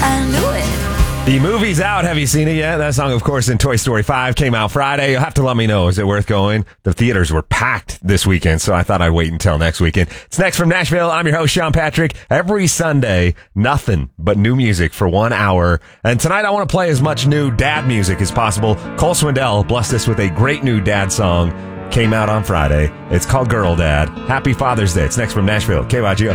I knew it. The movie's out. Have you seen it yet? That song, of course, in Toy Story 5 came out Friday. You'll have to let me know. Is it worth going? The theaters were packed this weekend, so I thought I'd wait until next weekend. It's Next from Nashville. I'm your host, Sean Patrick. Every Sunday, nothing but new music for 1 hour. And tonight, I want to play as much new dad music as possible. Cole Swindell blessed us with a great new dad song. Came out on Friday. It's called Girl Dad. Happy Father's Day. It's Next from Nashville. KYGO.